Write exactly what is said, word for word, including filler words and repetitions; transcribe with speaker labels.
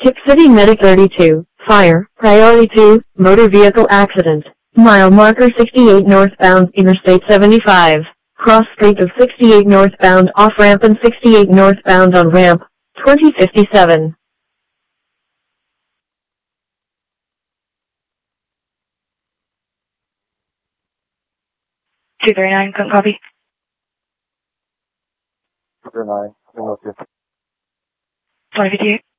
Speaker 1: Tip City Medic thirty-two, fire, priority two, motor vehicle accident. Mile marker sixty-eight northbound, Interstate seventy-five. Cross street of sixty-eight northbound off-ramp and sixty-eight northbound on-ramp, twenty fifty-seven.
Speaker 2: two three nine, couldn't copy.
Speaker 3: two three nine, I'm with you.
Speaker 2: twenty fifty-eight.